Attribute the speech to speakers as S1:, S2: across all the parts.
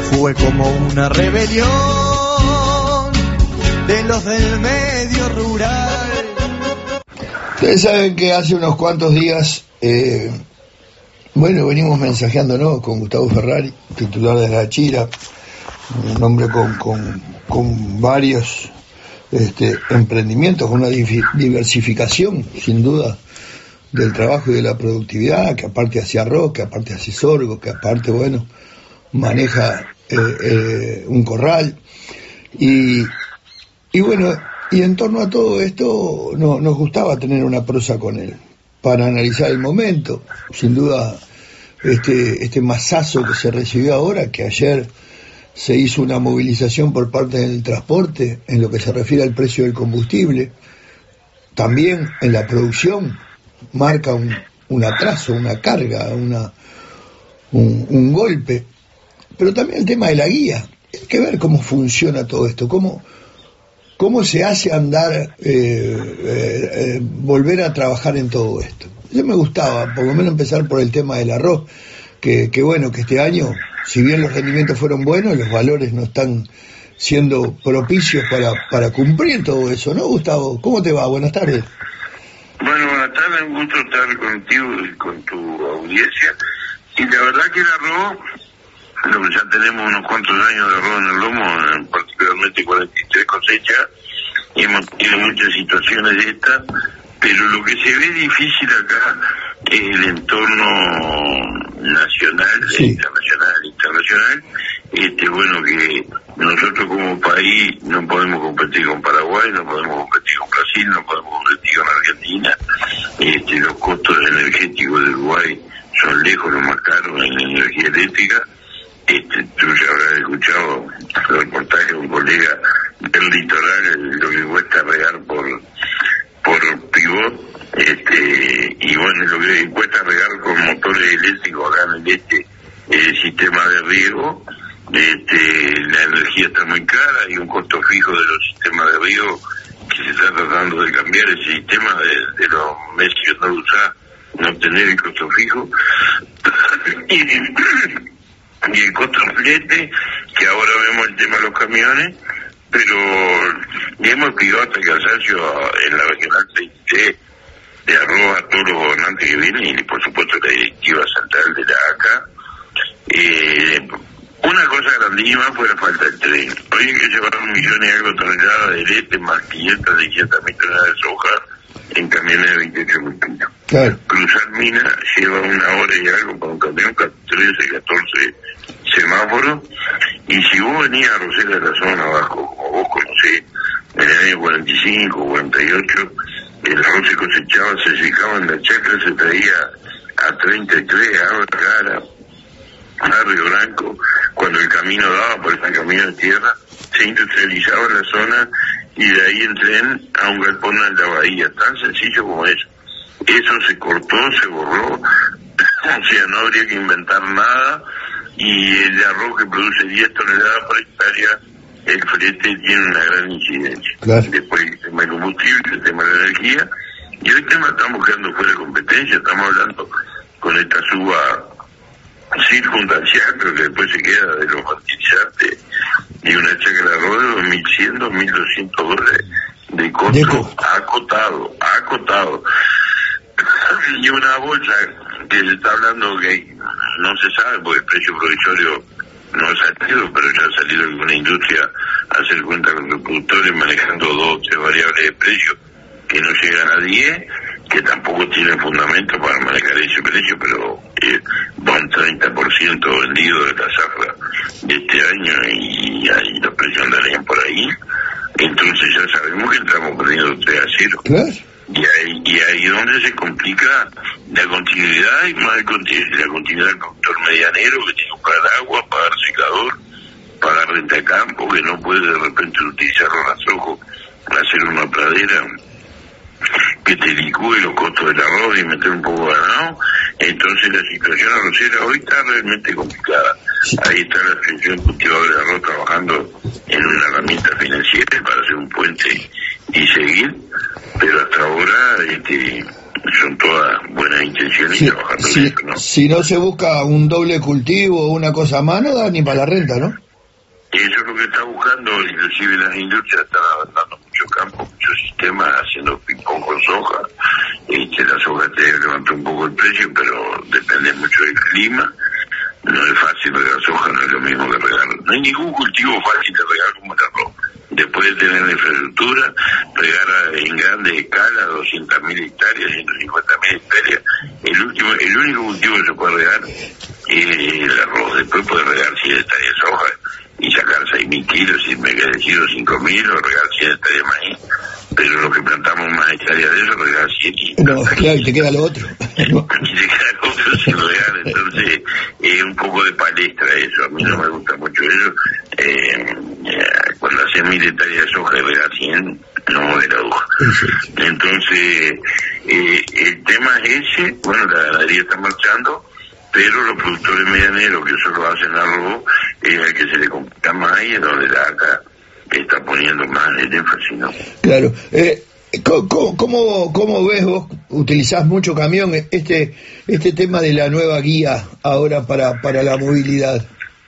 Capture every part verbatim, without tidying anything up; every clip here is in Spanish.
S1: Fue como una rebelión de los del medio rural.
S2: Ustedes saben que hace unos cuantos días, eh, bueno, venimos mensajeándonos con Gustavo Ferrari, titular de La Chira, un hombre con, con, con varios este, emprendimientos, con una diversificación, sin duda, del trabajo y de la productividad, que aparte hace arroz, que aparte hace sorgo, que aparte, bueno, maneja eh, eh, un corral. Y, y bueno, y en torno a todo esto no, nos gustaba tener una prosa con él, para analizar el momento. Sin duda, este, este masazo que se recibió ahora, que ayer se hizo una movilización por parte del transporte en lo que se refiere al precio del combustible, también en la producción, marca un, un atraso, una carga, una, un, un golpe, pero también el tema de la guía. Hay que ver cómo funciona todo esto, cómo, cómo se hace andar, eh, eh, eh, volver a trabajar en todo esto. Yo me gustaba, por lo menos empezar por el tema del arroz, que, que bueno, que este año, si bien los rendimientos fueron buenos, los valores no están siendo propicios para, para cumplir todo eso, ¿no, Gustavo? ¿Cómo te va? Buenas tardes.
S3: Bueno, buenas tardes, un gusto estar contigo y con tu audiencia. Y la verdad que el arroz, ya tenemos unos cuantos años de arroz en el lomo, particularmente cuarenta y tres cosechas, y hemos tenido muchas situaciones de estas, pero lo que se ve difícil acá es el entorno nacional, sí. internacional, internacional. Este, bueno, que nosotros como país no podemos competir con Paraguay, no podemos competir con Brasil, no podemos competir con Argentina. Este, los costos energéticos de Uruguay son lejos los más caros en energía eléctrica. Este, tú ya habrás escuchado el reportaje de un colega del litoral, lo que cuesta regar por por pivot, este, y bueno, lo que cuesta regar con motores eléctricos acá en el este, el sistema de riego. Este, la energía está muy cara, hay un costo fijo de los sistemas de riego que se está tratando de cambiar ese sistema de, de los meses que no lo usás, no tener el costo fijo. y, y el costo flete, que ahora vemos el tema de los camiones, pero hemos pedido hasta el cansancio en la regional treinta y tres de arroz a todos los gobernantes que vienen y por supuesto la directiva central de la A C A. Eh, una cosa grandísima fue la falta del tren. Hoy hay que llevar un millón y algo de toneladas de leche más quinientas, seiscientas mil toneladas de soja en camiones de veintiocho mil kilos. Claro. Cruzar Minas lleva una hora y algo para un camión, trece, catorce semáforos, y si vos venís a Rosela de la zona abajo, como vos conocés, en el año cuarenta y cinco, cuarenta y ocho, el arroz se cosechaba, se secaba en la chacra, se traía a treinta y tres, a Gara, a Río Blanco, cuando el camino daba por ese camino de tierra, se industrializaba en la zona y de ahí en tren a un galpón en la bahía, tan sencillo como eso. Eso se cortó, se borró, o sea, no habría que inventar nada, y el arroz que produce diez toneladas por hectárea, el flete tiene una gran incidencia. Claro. Después el tema del combustible, el tema de la energía, y el tema estamos quedando fuera de competencia, estamos hablando con esta suba circunstancial, pero que después se queda de los fertilizantes, y una chacra de arroz de dos mil cien, dos mil doscientos dólares de costo acotado, acotado. Y una bolsa que se está hablando que no se sabe porque el precio provisorio no ha salido, pero ya ha salido alguna industria a hacer cuenta con los productores manejando dos o tres variables de precio que no llegan a diez, que tampoco tienen fundamento para manejar ese precio, pero eh, va un treinta por ciento vendido de la zafra de este año y, y los precios andarían por ahí. Entonces ya sabemos que estamos perdiendo tres a cero. ¿Claro? Y ahí, y ahí es donde se complica la continuidad y más el, la continuidad del productor medianero que tiene que pagar agua, pagar secador, pagar renta de campo, que no puede de repente utilizar ronazojo para hacer una pradera que te licúe los costos del arroz y meter un poco de ganado. Entonces la situación arrocera hoy está realmente complicada. Ahí está la Asociación Cultivadora de Arroz trabajando en una herramienta financiera para hacer un puente y seguir, pero hasta ahora este, son todas buenas intenciones,
S2: sí,
S3: trabajando
S2: sí,
S3: en eso, ¿no?
S2: Si no se busca un doble cultivo o una cosa más, no da ni para la renta, ¿no?
S3: Eso es lo que está buscando, inclusive las industrias están adaptando mucho campo, muchos sistemas, haciendo ping-pong con soja. Este, la soja te levantó un poco el precio, pero depende mucho del clima. No es fácil regar soja, no es lo mismo que regar. No hay ningún cultivo fácil de regar como el arroz. Después de tener la infraestructura, regar en grande escala, doscientas mil hectáreas, ciento cincuenta mil hectáreas. El último, el único cultivo que se puede regar es el arroz. Después puede regar cien hectáreas de soja y sacar seis mil kilos, si me queda decido cinco mil, o regar cien hectáreas de maíz. Pero lo que plantamos más hectáreas de eso, regar cien y...
S2: No, claro, y te queda lo otro. No.
S3: Y te queda lo otro sin regar, entonces es un poco de palestra eso. A mí no me gusta mucho eso. Eh, cuando haces mil hectáreas de soja y regar cien, no mueve la aguja. Entonces, eh, el tema es ese. Bueno, la ganadería está marchando, pero los productores medianeros que solo hacen arroz es el que se le complica más y es donde la A C A está poniendo más el énfasis, ¿no?
S2: Claro. Eh, ¿cómo, cómo, ¿Cómo ves vos? Utilizás mucho camión, este este tema de la nueva guía ahora para, para la movilidad.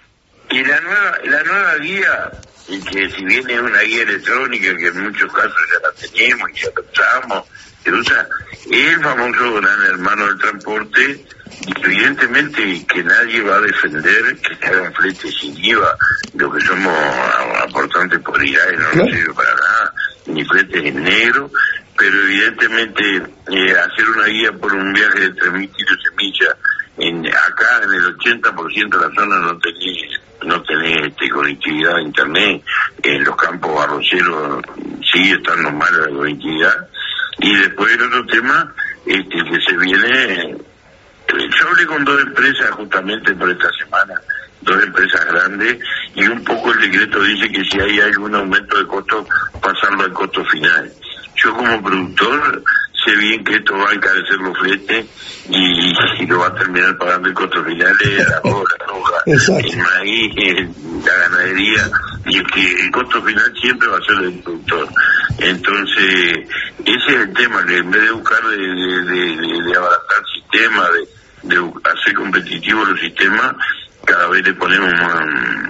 S3: Y la nueva, la nueva guía, y que si bien es una guía electrónica, que en muchos casos ya la tenemos y ya la usamos, se usa, es el famoso gran hermano del transporte. Evidentemente que nadie va a defender que se hagan fletes sin I V A, lo que somos aportantes por I R A E no nos sirve para nada, ni fletes en negro, pero evidentemente eh, hacer una guía por un viaje de tres mil kilos de millas, en, acá en el ochenta por ciento de la zona no tenés, no tenés este, conectividad a internet, en los campos arroceros sigue estando mala la conectividad, y después el otro tema este, que se viene... Yo hablé con dos empresas justamente por esta semana, dos empresas grandes, y un poco el decreto dice que si hay algún aumento de costo, pasarlo al costo final. Yo como productor sé bien que esto va a encarecer los fletes y, y lo va a terminar pagando el costo final de la arroz, la soja, el maíz, la ganadería, y es que el costo final siempre va a ser el productor. Entonces, ese es el tema, que en vez de buscar de, de, de, de, de abaratar el sistema, de de hacer competitivos los sistemas, cada vez le ponemos más,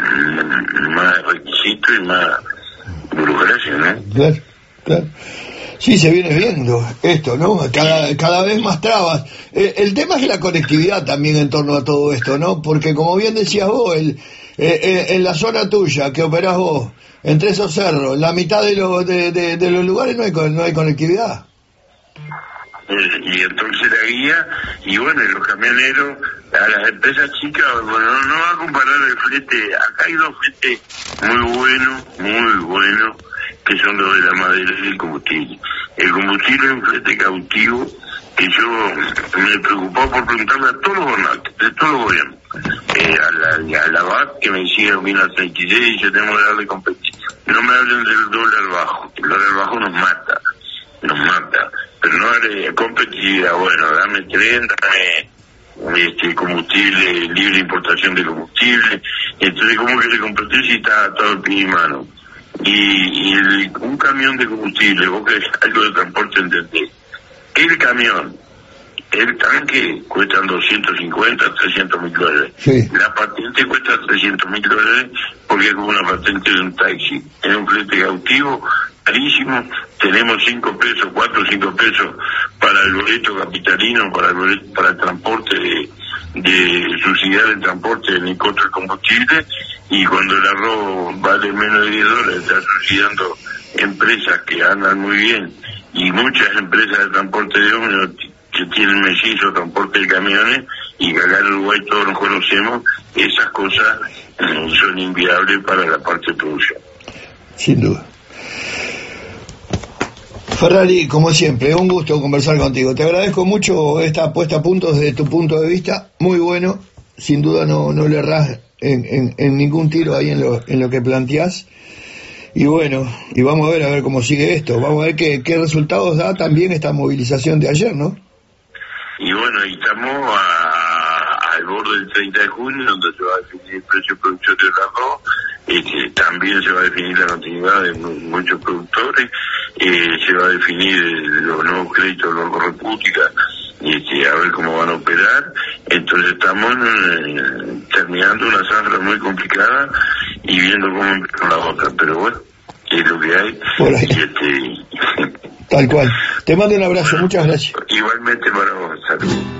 S3: más requisitos y más burocracia, ¿no?
S2: Claro, claro. Sí, se viene viendo esto, ¿no? Cada, cada vez más trabas. Eh, el tema es la conectividad también en torno a todo esto, ¿no? Porque como bien decías vos, el, eh, eh, en la zona tuya que operás vos, entre esos cerros, la mitad de, lo, de, de, de los lugares no hay, no hay conectividad.
S3: Y entonces la guía, y bueno, y los camioneros, a las empresas chicas, bueno, no, no va a comparar el flete, acá hay dos fletes muy buenos, muy buenos, que son los de la madera y el combustible. El combustible es un flete cautivo, que yo me preocupaba por preguntarle a todos los gobernantes, de todos los gobiernos, eh, a la, a la B A C, que me decía, vino al treinta y seis, y yo tengo que darle competencia. No me hablen del dólar bajo, el dólar bajo nos mata, nos mata. Pero no haré competitividad, bueno, dame tren, dame este, combustible, libre importación de combustible, entonces como que le competé si está todo el pie y mano. Y, y el, un camión de combustible, vos que es algo de transporte, entendés, el camión, el tanque cuestan doscientos cincuenta, trescientos mil dólares.
S2: Sí.
S3: La patente cuesta trescientos mil dólares porque es como una patente de un taxi. Es un flete cautivo, carísimo. Tenemos cinco pesos, cuatro o cinco pesos para el boleto capitalino, para el boleto, para el transporte de, de subsidiar el transporte en el costo del combustible, y cuando el arroz vale menos de diez dólares, está subsidiando empresas que andan muy bien, y muchas empresas de transporte de ómnibus que tienen mellizo, transporte de camiones, y que acá en Uruguay todos nos conocemos, esas cosas eh, son inviables para la parte de producción.
S2: Sin duda. Ferrari, como siempre, un gusto conversar contigo. Te agradezco mucho esta puesta a punto desde tu punto de vista, muy bueno, sin duda no, no le errás en, en, en ningún tiro ahí en lo, en lo que planteás. Y bueno, y vamos a ver a ver cómo sigue esto, vamos a ver qué, qué resultados da también esta movilización de ayer, ¿no?
S3: Y bueno, y estamos a, al borde del treinta de junio, donde se va a definir el precio de producción del arroz, y que también se va a definir la continuidad de muchos productores. eh, se va a definir los nuevos créditos de los República, este, a ver cómo van a operar. Entonces estamos eh, terminando una zafra muy complicada y viendo cómo empieza la otra, pero bueno, es lo que hay.
S2: Por ahí.
S3: Y este,
S2: Tal cual. Te mando un abrazo, muchas gracias.
S3: igualmente para vos, saludos.